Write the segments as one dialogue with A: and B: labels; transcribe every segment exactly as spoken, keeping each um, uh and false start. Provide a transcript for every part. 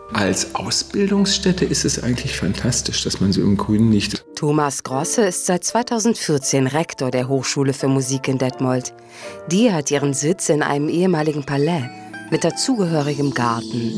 A: Als Ausbildungsstätte ist es eigentlich fantastisch, dass man so im Grünen liegt.
B: Thomas Grosse ist seit zweitausendvierzehn Rektor der Hochschule für Musik in Detmold. Die hat ihren Sitz in einem ehemaligen Palais mit dazugehörigem Garten.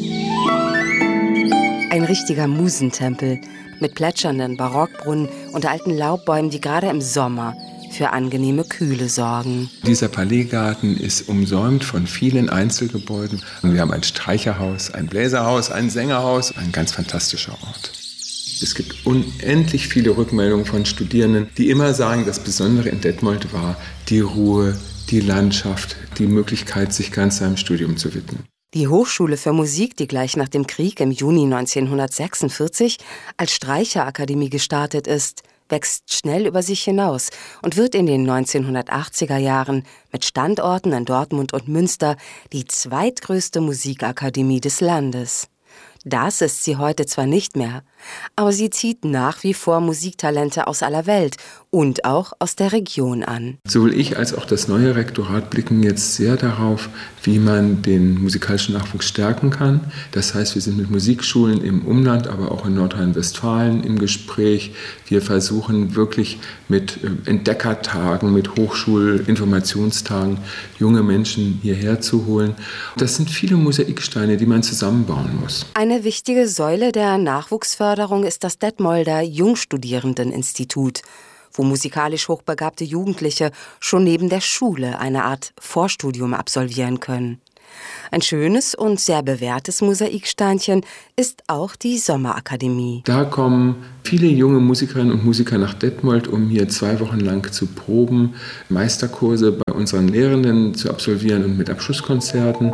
B: Ein richtiger Musentempel mit plätschernden Barockbrunnen und alten Laubbäumen, die gerade im Sommer für angenehme Kühle sorgen.
A: Dieser Palaisgarten ist umsäumt von vielen Einzelgebäuden. Wir haben ein Streicherhaus, ein Bläserhaus, ein Sängerhaus, ein ganz fantastischer Ort. Es gibt unendlich viele Rückmeldungen von Studierenden, die immer sagen, das Besondere in Detmold war die Ruhe, die Landschaft, die Möglichkeit, sich ganz seinem Studium zu widmen.
B: Die Hochschule für Musik, die gleich nach dem Krieg im Juni neunzehnhundertsechsundvierzig als Streicherakademie gestartet ist, wächst schnell über sich hinaus und wird in den neunzehnhundertachtziger Jahren mit Standorten in Dortmund und Münster die zweitgrößte Musikakademie des Landes. Das ist sie heute zwar nicht mehr, aber sie zieht nach wie vor Musiktalente aus aller Welt und auch aus der Region an.
A: Sowohl ich als auch das neue Rektorat blicken jetzt sehr darauf, wie man den musikalischen Nachwuchs stärken kann. Das heißt, wir sind mit Musikschulen im Umland, aber auch in Nordrhein-Westfalen im Gespräch. Wir versuchen wirklich mit Entdeckertagen, mit Hochschulinformationstagen junge Menschen hierher zu holen. Das sind viele Mosaiksteine, die man zusammenbauen muss.
B: Eine wichtige Säule der Nachwuchsförderung ist das Detmolder Jungstudierendeninstitut, wo musikalisch hochbegabte Jugendliche schon neben der Schule eine Art Vorstudium absolvieren können. Ein schönes und sehr bewährtes Mosaiksteinchen ist auch die Sommerakademie.
A: Da kommen viele junge Musikerinnen und Musiker nach Detmold, um hier zwei Wochen lang zu proben, Meisterkurse bei unseren Lehrenden zu absolvieren und mit Abschlusskonzerten.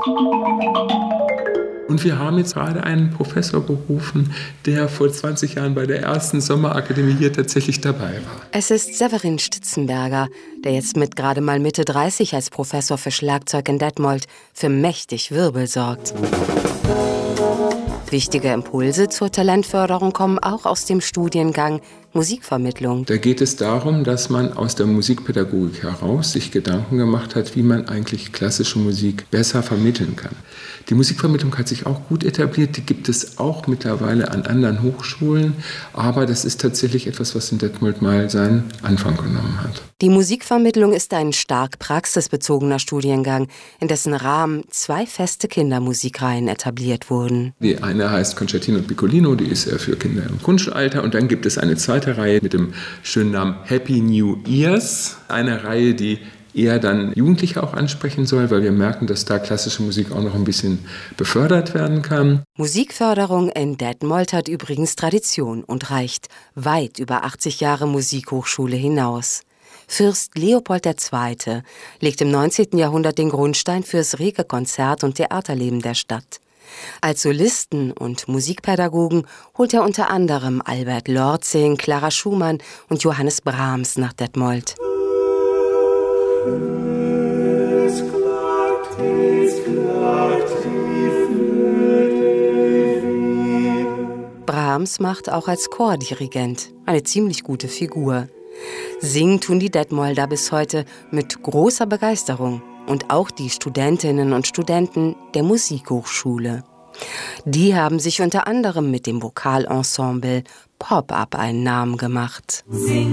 A: Und wir haben jetzt gerade einen Professor berufen, der vor zwanzig Jahren bei der ersten Sommerakademie hier tatsächlich dabei war.
B: Es ist Severin Stitzenberger, der jetzt mit gerade mal Mitte dreißig als Professor für Schlagzeug in Detmold für mächtig Wirbel sorgt. Wichtige Impulse zur Talentförderung kommen auch aus dem Studiengang Musikvermittlung.
A: Da geht es darum, dass man aus der Musikpädagogik heraus sich Gedanken gemacht hat, wie man eigentlich klassische Musik besser vermitteln kann. Die Musikvermittlung hat sich auch gut etabliert, die gibt es auch mittlerweile an anderen Hochschulen, aber das ist tatsächlich etwas, was in Detmold mal seinen Anfang genommen hat.
B: Die Musikvermittlung ist ein stark praxisbezogener Studiengang, in dessen Rahmen zwei feste Kindermusikreihen etabliert wurden.
A: Die eine heißt Concertino und Piccolino, die ist ja für Kinder im Grundschulalter, und dann gibt es eine zweite Reihe mit dem schönen Namen Happy New Ears, eine Reihe, die eher dann Jugendliche auch ansprechen soll, weil wir merken, dass da klassische Musik auch noch ein bisschen befördert werden kann.
B: Musikförderung in Detmold hat übrigens Tradition und reicht weit über achtzig Jahre Musikhochschule hinaus. Fürst Leopold der Zweite legt im neunzehnten Jahrhundert den Grundstein fürs rege Konzert- und Theaterleben der Stadt. Als Solisten und Musikpädagogen holt er unter anderem Albert Lortzing, Clara Schumann und Johannes Brahms nach Detmold.
C: Es klagt, es klagt die Flöte.
B: Brahms macht auch als Chordirigent eine ziemlich gute Figur. Singen tun die Detmolder bis heute mit großer Begeisterung. Und auch die Studentinnen und Studenten der Musikhochschule. Die haben sich unter anderem mit dem Vokalensemble Pop-Up einen Namen gemacht.
C: Sing